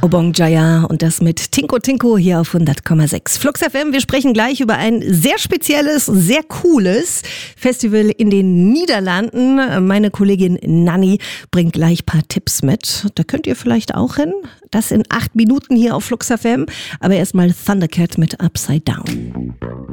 Obong Jaya und das mit Tinko Tinko hier auf 100,6. Flux FM, wir sprechen gleich über ein sehr spezielles, sehr cooles Festival in den Niederlanden. Meine Kollegin Nanni bringt gleich ein paar Tipps mit. Da könnt ihr vielleicht auch hin. Das in 8 Minuten hier auf Flux FM. Aber erstmal Thundercat mit Upside Down.